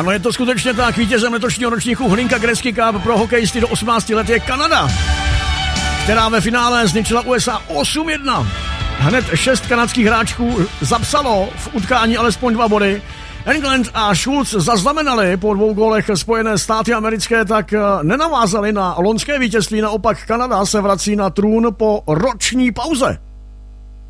Ano, je to skutečně tak. Vítězem letošního ročníku Hlinka Gretzky Cup pro hokejisty do 18 let je Kanada, která ve finále zničila USA 8-1. Hned 6 kanadských hráčků zapsalo v utkání alespoň 2 body. England a Schulz zaznamenali po 2 gólech Spojené státy americké, tak nenavázali na loňské vítězství. Naopak Kanada se vrací na trůn po roční pauze.